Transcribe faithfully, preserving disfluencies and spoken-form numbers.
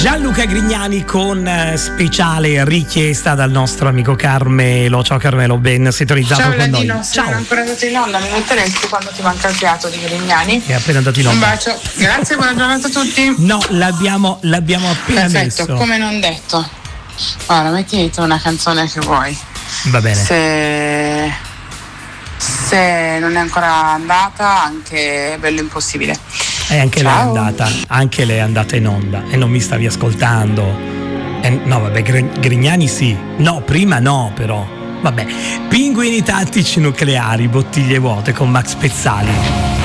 Gianluca Grignani con eh, speciale richiesta dal nostro amico Carmelo. Ciao Carmelo, ben sintonizzato Ciao, con Ladino, noi. sono Ciao. ancora andato in onda, mi metteresti quando ti manca il fiato di Grignani? È appena andato in Un onda. bacio, grazie, buona giornata a tutti. No, l'abbiamo, l'abbiamo appena Perfetto, messo. come non detto. Guarda, metti una canzone che vuoi. Va bene. Se, se non è ancora andata, anche Bello Impossibile. E anche lei è Ciao. andata, anche lei è andata in onda e non mi stavi ascoltando. Eh, no, vabbè, Gr- Grignani sì. No, prima no, però. Vabbè. Pinguini tattici nucleari, bottiglie vuote con Max Pezzali.